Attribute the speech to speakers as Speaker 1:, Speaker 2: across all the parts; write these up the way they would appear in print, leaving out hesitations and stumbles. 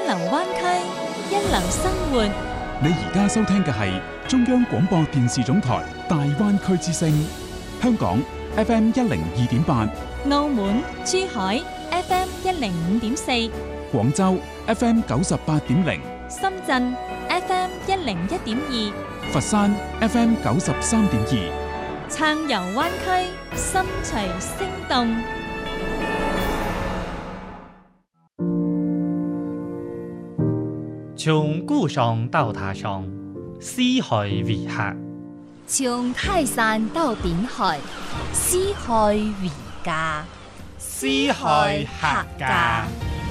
Speaker 1: 流灣區，一流生活。
Speaker 2: 你而家收聽嘅係中央廣播電視總台大灣區之聲，香港 FM 102.8，
Speaker 1: 澳門、珠海 FM 105.4，
Speaker 2: 廣州 FM 98.0，
Speaker 1: 深圳 FM 101.2，
Speaker 2: 佛山 FM 93.2，
Speaker 1: 暢遊灣區，心隨聲動。
Speaker 3: 從故鄉到他鄉，四海為客；
Speaker 4: 從泰山到濱海，四海為家。
Speaker 3: 四海客家。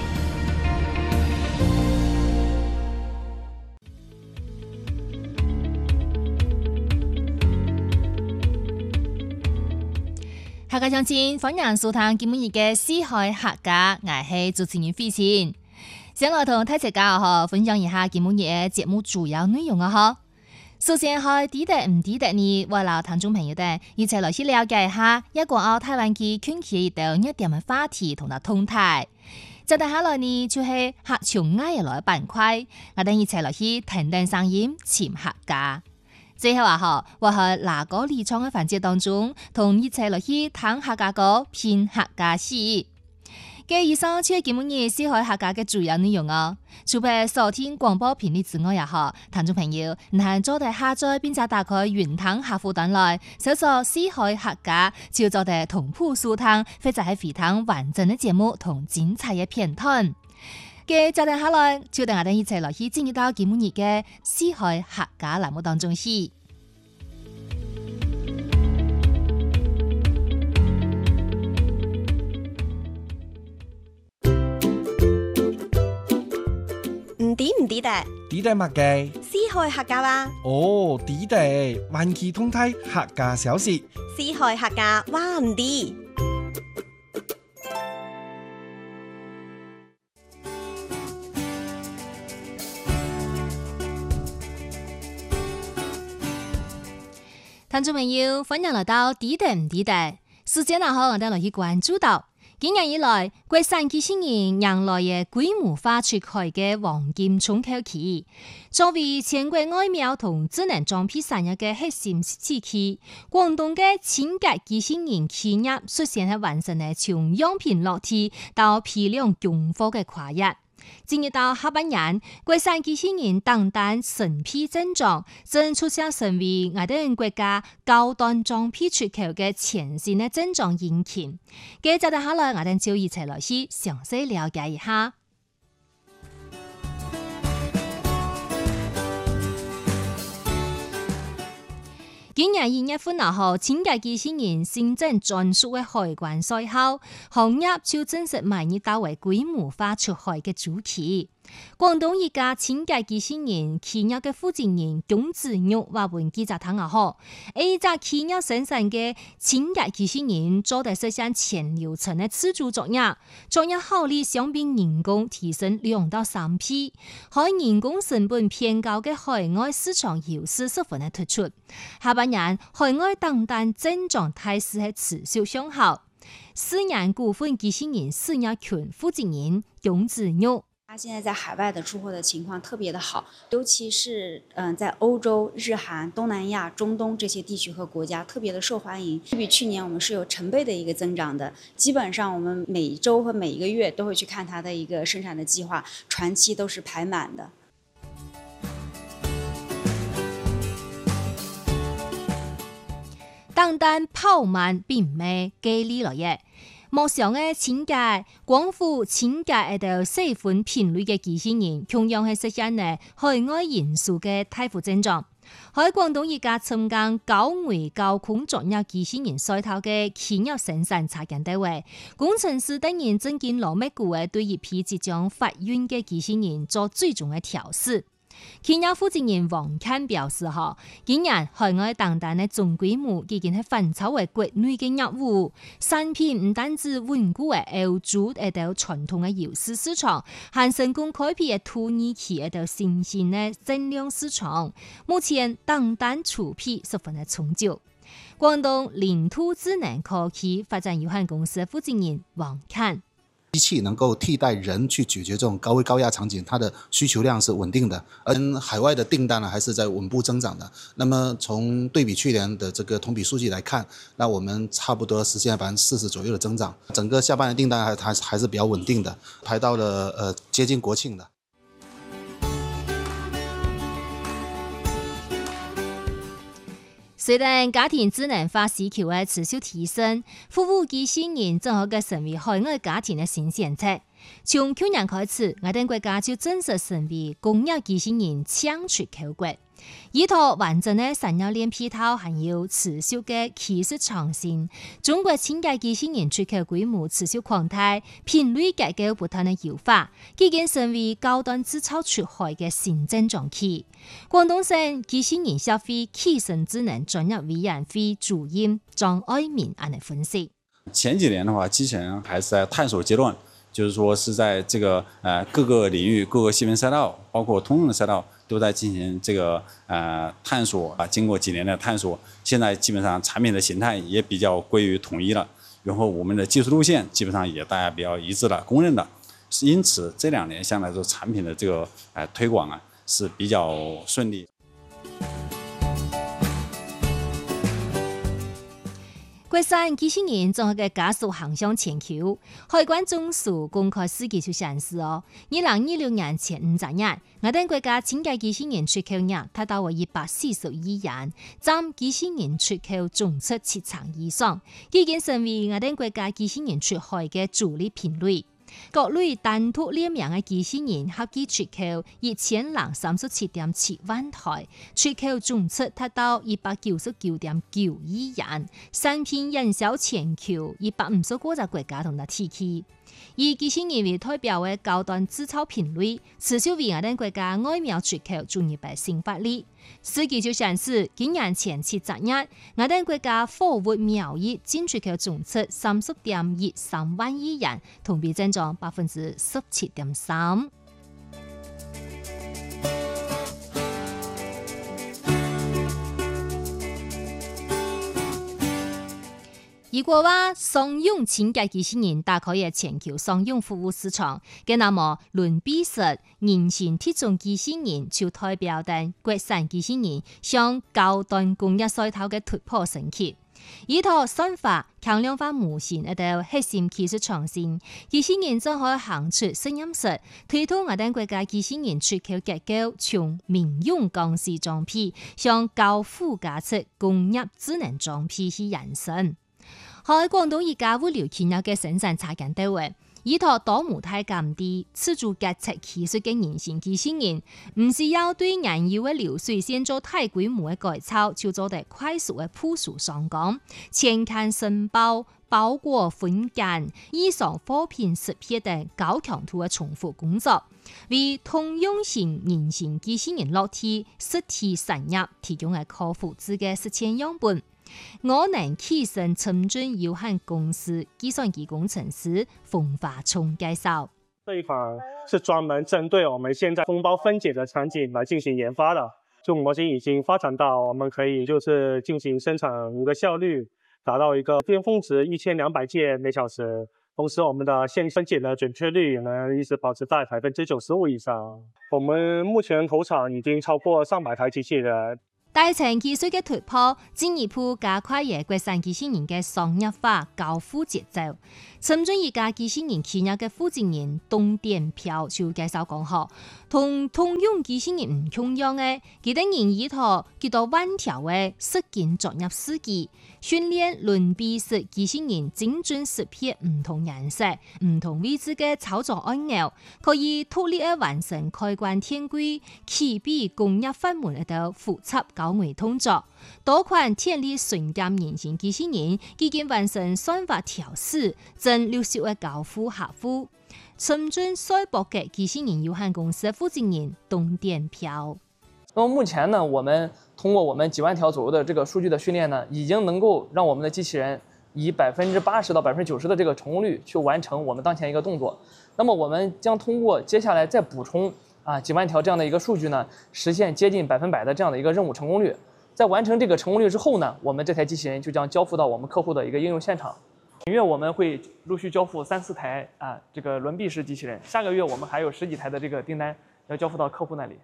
Speaker 4: 客家鄉親，歡迎收聽今日嘅四海客家，我係主持人費前。先來同大家分享一下今日嘅節目主要內容啊！首先係知得唔知得呢？為了聽眾朋友哋一齊來去了解一下一個台灣嘅近期到一點嘅話題同埋動態。接下來呢就係客場愛嘅來板塊，我哋一齊來去聽聽聲音，潛客家。最後我喺哪個理廠嘅環節當中，同一齊來去聽客家歌，編客家詩。以上就係今日四海客家嘅主要內容啊！除咗收聽廣播頻率之外聽眾朋友唔係做地下載並且打開雲端客戶端來搜索四海客家，就做地同步收聽，或者係回聽完整嘅節目同精彩嘅片段。接下來就等我哋一齊來去進入到今日嘅四海客家欄目當中去。
Speaker 5: 唔知得？
Speaker 6: 知得乜嘅？
Speaker 5: 四海客家話。
Speaker 6: 哦，知得，環球通態客家小事。
Speaker 5: 四海客家話唔知。
Speaker 4: 聽眾朋友，歡迎來到知得唔知得？時間我哋來去關注到。今年以來，國產機器人迎來嘅規模化出海嘅黃金窗口期，作為全國外貿同智能裝備產業嘅核心時期，廣東嘅輕格機器人企業率先係完成咗從樣品落地到批量供貨嘅跨越。進入到下半年，國產機器人單單成批增長，正出現成為我哋國家高端裝備出口嘅前線嘅增長引擎。接着下來，我哋就一齊來去詳細了解一下。今年1月份後，輕格機器人新增專屬嘅海關稅後，行業就正式邁入到為規模化出海嘅主期。廣東一家輕格機器人企業嘅負責人龔子玉話俾記者聽後，A 隻企業生產嘅輕格機器人做得實現全流程嘅自主作業，作業效率相比人工提升2到3倍，喺人工成本偏高嘅海外市場優勢十分嘅突出。下半年海外訂單增長態勢係持續向好。思源股份機器人事業群負責人龔子玉。
Speaker 7: 它現在在海外的出貨的情況特別的好，尤其是在歐洲、日韓、東南亞、中東這些地區和國家特別的受歡迎，比去年我們是有成倍的一個增長的。基本上我們每一週和每一個月都會去看它的一個生產的計劃，船期都是排滿的。
Speaker 4: 單單跑慢並唔係幾利落嘅。目前嘅輕格、廣府輕格喺度細分頻率嘅機器人，同樣係實現呢海外人數嘅大幅增長。喺廣東一家參加高維高空作業機器人賽道嘅企業生產插件單位，工程師等人正經羅密股嘅對一批即將發運嘅機器人做最終嘅調試。企業負責人王侃表示今年海外訂單嘅總規模已經係反超為國內嘅業務，產品唔單止穩固喺歐洲誒到傳統嘅優勢市場，還成功開闢嘅土耳其誒到新興嘅增量市場。目前訂單儲備十分嘅充足。廣東領土智能科技發展有限公司負責人王侃。
Speaker 8: 机器能够替代人去解决这种高位高压场景，它的需求量是稳定的，而海外的订单呢还是在稳步增长的。那么从对比去年的这个同比数据来看，那我们差不多实现40%左右的增长，整个下半年订单还是比较稳定的，排到了接近国庆的。
Speaker 4: 随着家庭智能化需求的持续提升，服务机器人正好成为海外家庭的新选择。從去年開始，我哋國家就正式成為工業機器人搶出口國。依托完整的產業鏈配套，還有持續嘅技術創新，中國清潔機器人出口規模持續擴大，頻率結構不斷的優化，已經成為高端製造出海嘅新增長期。廣東省機器人協會起升智能專業委員會主任張愛民按嚟分析。
Speaker 9: 前幾年的話，機器人還是在探索階段。就是說是在這個各個領域、各個細分賽道，包括通用的賽道，都在進行這個探索啊。經過幾年的探索，現在基本上產品的形態也比較歸於統一了，然後我們的技術路線基本上也大家比較一致了、公認的。因此這2年相對來說產品的這個推廣啊是比較順利。
Speaker 4: 國產機器人綜合嘅加速行向全球，海關總署公開數據就顯示，2026年前5個月，我哋國家清潔機器人出口額達到140億元，佔機器人出口總值7成以上，已經成為我哋國家機器人出海嘅主力頻率。各類單獨列名嘅機器人合計出口1037.7萬台，出口總值達到199.9億元，產品營銷全球150個國家同埋地區。以機器人為代表嘅高端製造頻率，持續為我哋國家外貿出口注入新發力。數據就顯示，今年前7個月，我哋國家貨物貿易進出口總值30.13萬億元，同比增長17.3%。如果話商用清潔機器人打開嘅全球商用服務市場，那麼倫比式人形體重機器人就代表等國產機器人向高端工業賽道嘅突破升級。依托算法、強量化模型一道核心技術創新，機器人將可以行出實驗室，推動我哋國家機器人出口結構從民用鋼絲裝配向高附加值工業智能裝配去延伸。喺廣東一家物流企業嘅生產插件單位，依托多模態減低自主決策技術嘅人形機器人，唔需要對原有嘅流水線做大規模嘅改造，就做得快速嘅部署上崗，前看申報、包裹分揀、異常貨品識別等高強度嘅重複工作，為通用型人形機器人落地實體產業提供嘅可複製嘅實踐樣本。我能起升深圳有限公司計算機工程師馮華聰介紹，
Speaker 10: 這一款是專門針對我們現在封包分解的場景來進行研發的。就模型已經發展到我們可以就是進行生產的效率達到一個巔峰值1200件每小時，同時我們的線分解的準確率呢一直保持在95%以上。我們目前投產已經超過300台機器人。
Speaker 4: 大成技術嘅突破，進一步加快嘅國產機器人嘅商業化交付節奏。深圳一家機器人企業嘅負責人董典飄就介紹講學，同通用機器人唔同樣嘅，佢哋人依托幾多萬條嘅實景作業司機，訓練輪臂式機器人精準識別唔同顏色、唔同位置嘅操作按鈕，可以獨立嘅完成開關天櫃、啟閉工業閥門等複雜高危動作。多款天力純減人形機器人已經完成算法調試，正陸續嘅交付客戶。深圳賽博格機器人有限公司負責人董典飄。
Speaker 11: 那麼目前呢，我們通過我們幾萬條左右的這個數據的訓練呢，已經能夠讓我們的機器人以80%到90%的這個成功率去完成我們當前一個動作。那麼我們將通過接下來再補充幾萬條這樣的一個數據呢，實現接近100%的這樣的一個任務成功率。在完成這個成功率之後呢，我們這台機器人就將交付到我們客戶的一個應用現場。 本月我们会陆续交付3、4台这个轮臂式机器人，下个月我们还有10几台的这个订单要交付到客户那里。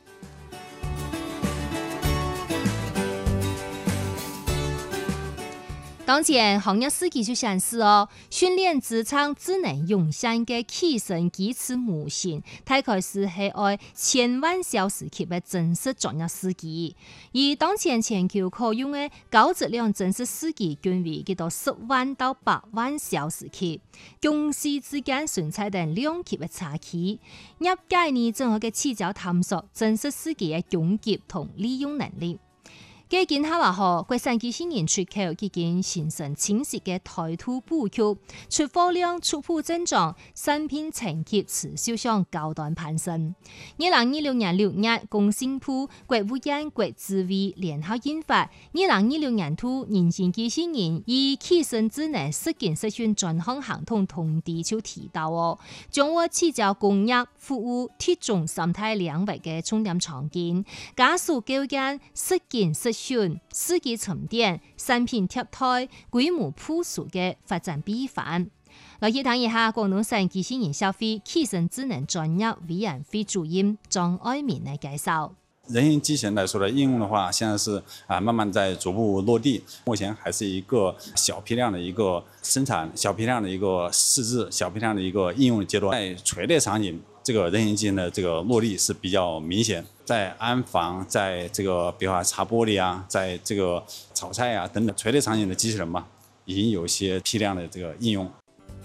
Speaker 4: 當前行業司機就顯示訓練職場智能用線嘅起身基礎模型，大概是係愛1000萬小時級嘅真實專業司機。而當前全球可用嘅高質量真實司機均為幾到10萬到8萬小時級，公司之間存在等兩級嘅差距。業界呢正好嘅聚焦探索真實司機嘅擁擠同利用能力。嘅見下話國產機器人出口已經形成清晰嘅台圖布局，出貨量逐步增長，產品層級持續向高端攀升。2026年6月，工信部、國務院國資委聯合印發2026年度人形機器人以起身智能實驗實訓專項行動通知就提到將會聚焦工業、服務、鐵重3大領域嘅重點場景，加速構建實驗實司機沉澱、產品貼台、規模部署嘅發展秘範。來去談一下廣東省機器人消費起身智能專業委員會主任張愛民嘅介紹。
Speaker 9: 人形機器人來說的應用的話，現在是慢慢在逐步落地，目前還是一個小批量的一個生產、小批量的一個試製、小批量的一個應用的階段。在垂類場景，這個人形機器人的這個落地是比較明顯，在安防，在這個比如說擦玻璃啊，在這個炒菜啊等等垂類場景的機器人嘛，已經有一些批量的這個應用。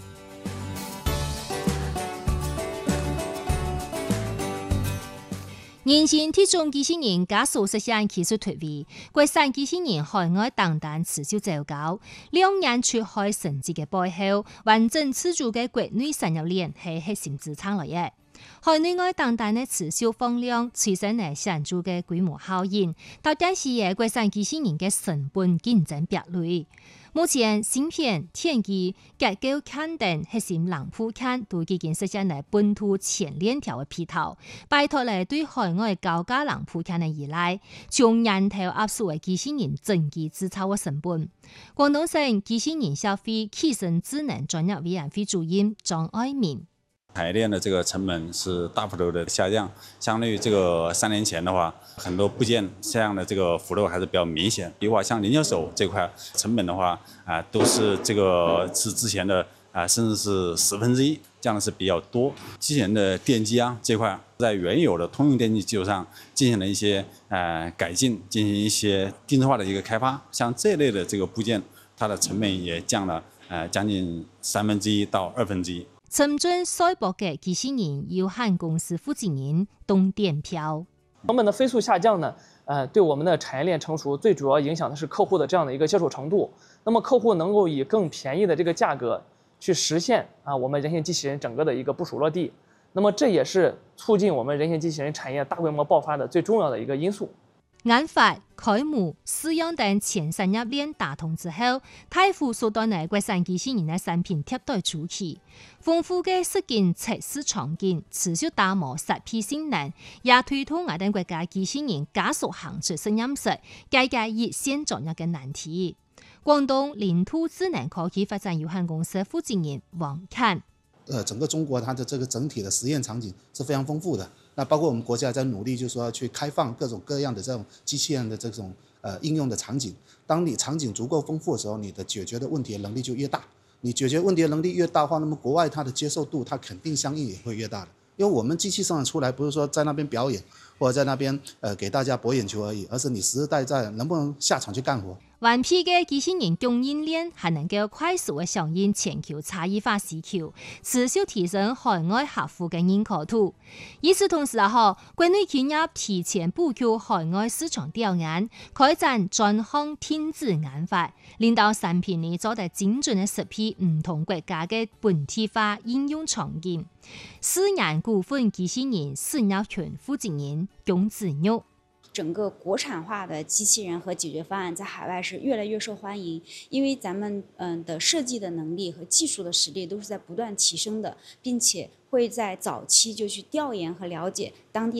Speaker 4: 人形鐵重機器人加速實現技術突圍，國產機器人海外訂單持續走高，2年出海成績嘅背後，完整持續嘅國內產業鏈係核心支撐來嘅。海內外訂單嘅持續放量，催生嚟顯著嘅規模效應，到底是嘅國產機器人嘅成本競爭壁壘。目前芯片、天機、結構件等核心零部件都已經實現嚟本土前鏈條嘅配套，拜託嚟對海外高價零部件嘅依賴，從人頭壓縮嘅機器人整機製造嘅成本。廣東省機器人消費起身智能專業委員會主任張愛民。
Speaker 9: 產業鏈的這個成本是大幅度的下降，相對於這個3年前的話，很多部件這樣的這個幅度還是比較明顯。比如話像零件手這塊成本的話，都是這個是之前的甚至是1/10，這樣的是比較多。機器人的電機啊這塊，在原有的通用電機基礎上進行了一些改進，進行一些定制化的一個開發。像這類的這個部件，它的成本也降了將近1/3到1/2。
Speaker 4: 深圳賽博嘅機器人有限公司負責人董點飄，
Speaker 11: 成本的飛速下降呢，對我們的產業鏈成熟最主要影響的是客戶的這樣的一個接受程度。那麼客戶能夠以更便宜的這個價格去實現我們人形機器人整個的一個部署落地。那麼這也是促進我們人形機器人產業大規模爆發的最重要的一個因素。
Speaker 4: 研發、開模、試樣等前產業鏈打通之後，大幅縮短嚟國產機器人嘅產品貼台周期，豐富嘅實驗測試場景，持續打磨實批性能，也推動我哋國家機器人加速行出實驗室，解決一線專業嘅難題。廣東領土智能科技發展有限公司負責人王侃。
Speaker 8: 整個中國它的這個整體的實驗場景是非常豐富的。那包括我們國家在努力，就是說要去開放各種各樣的這種機器人的這種應用的場景。當你場景足夠豐富的時候，你的解決的問題的能力就越大。你解決問題的能力越大的話，那麼國外它的接受度，它肯定相應也會越大的。因為我們機器生產出來，不是說在那邊表演，或者在那邊給大家博眼球而已，而是你實實在在能不能下場去幹活。
Speaker 4: 完備嘅機器人供應鏈係能夠快速嘅響應全球差異化需求，持續提升海外客戶嘅認可度。與此同時國內企業提前布局海外市場調研，開展專項天子研發，令到產品呢做得精準嘅適配唔同國家嘅本地化應用場景。思研股份機器人事業群負責人龔子玉。
Speaker 7: 整個國產化的機器人和解決方案在海外是越來越受歡迎，因為咱們的設計的能力和技術的實力都是在不斷提升的，並且會在早期就去調研和了解當地的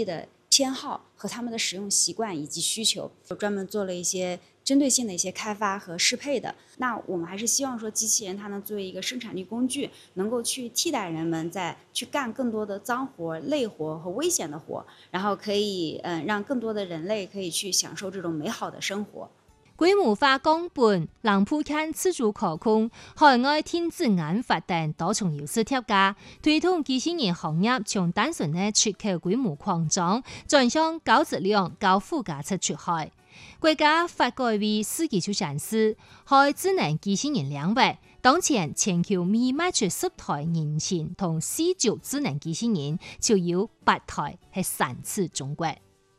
Speaker 7: 偏好和他们的使用习惯以及需求，专门做了一些针对性的一些开发和适配的。那我们还是希望说，机器人它能作为一个生产力工具，能够去替代人们在去干更多的脏活、累活和危险的活，然后可以让更多的人类可以去享受这种美好的生活。
Speaker 4: 规模化降本、让普及自主可控、海外天子眼法等多重要素貼加，推動機器人行業從單純的出口規模擴張，轉向高質量、高附加值出海。國家發改委世紀出產師，在智能機器人領域，當前全球未賣出10台人形同視覺智能機器人，就有8台係產自中國。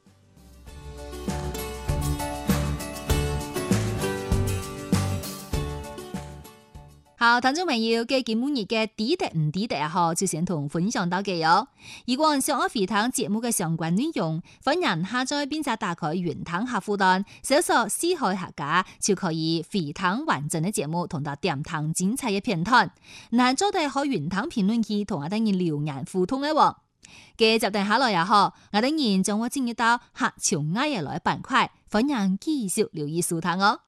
Speaker 4: 好，聽眾朋友嘅節目日嘅抵得唔抵得啊？就先同分享到嘅喲。如果想我回聽節目嘅相關內容，歡迎下載並且打開雲聽客戶端，搜索思海客家就可以回聽完整嘅節目，同到點聽精彩嘅片段。嗱，做到可雲聽評論區同我等人留言互動嘅喎。嘅接定下來也好，我等人將我進入到客潮愛嘅來板塊，歡迎繼續留意收聽哦。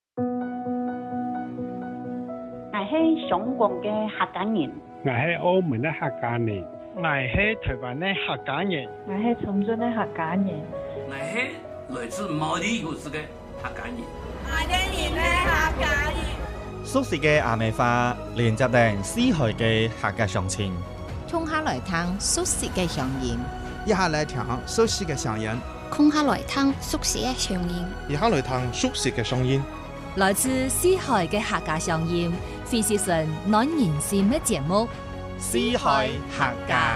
Speaker 12: 我係上廣嘅客家人，
Speaker 13: 我係澳門嘅客家人，我係台灣嘅客家人，
Speaker 14: 我係長春嘅客家人，
Speaker 15: 我係來自毛里求斯嘅客家人，
Speaker 16: 我哋係客家人。
Speaker 17: 熟悉嘅阿美花連接定思海嘅客家鄉親，
Speaker 18: 衝下來聽熟悉嘅鄉音，
Speaker 19: 一下來聽熟悉嘅鄉音，
Speaker 18: 空下來聽熟悉嘅鄉音，
Speaker 20: 一下來聽熟悉嘅鄉音。
Speaker 4: 來自思海嘅客家鄉音，非是純暖人心嘅節目。
Speaker 17: 思海客家，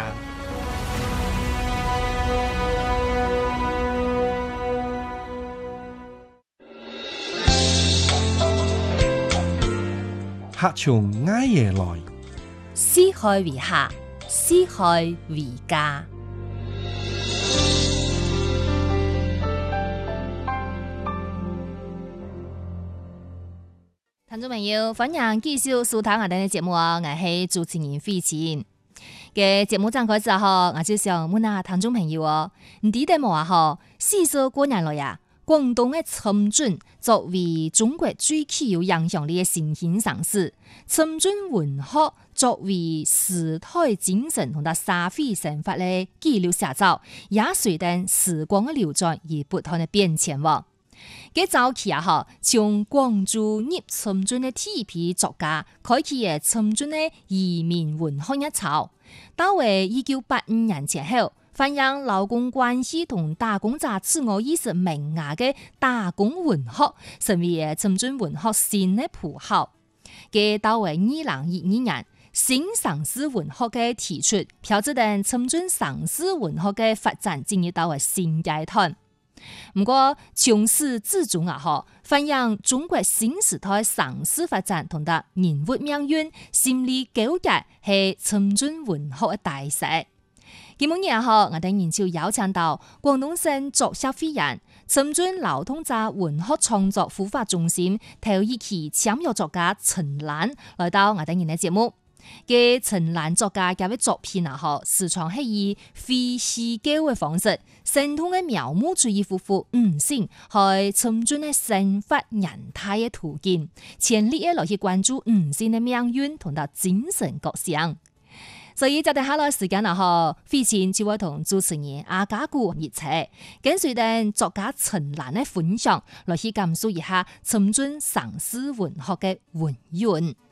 Speaker 6: 客從挨夜來，
Speaker 4: 思海為客，思海為家。聽眾朋友，歡迎繼續收聽我哋嘅節目啊！我係主持人費琴。嘅節目展開之後，我就想問下聽眾朋友哦，你哋冇啊？嗬，40多年來呀，廣東嘅深圳作為中國最具有影響力嘅新興城市，深圳文學作為時代精神同埋社會生活嘅記錄寫照，也隨着時光嘅流轉而不斷嘅變遷喎。嘅早期啊，嗬，從廣州入深圳嘅第一批作家，開啟嘅深圳嘅移民文學一潮。到為1985年前後，反映勞工關係同打工者自我意識萌芽嘅打工文學，成為深圳文學新嘅符號。嘅到為2012年，新城市文學嘅提出，標誌定深圳城市文學嘅發展進入到為新階段。不過，從始至終啊，嗬，反映中國新時代城市發展同埋人物命運、心理糾結係深圳文學嘅大勢。今日嗬，我哋研究邀請到廣東省作協會員、深圳勞動者文學創作孵化中心頭一期簽約作家陳蘭來到我哋嘅節目。嘅陳蘭作家嘅作品啊，嗬，時常係以非虛構嘅方式，生動嘅描摹住一幅幅性，係深圳嘅生活人態嘅途徑，全力嘅來去關注性嘅命運同埋精神覺醒。所以就喺下來時間啊，嗬，費琴就會同主持人阿家姑一齊，跟隨住作家陳蘭嘅分享，來去感受一下深圳城市文學嘅韻韻。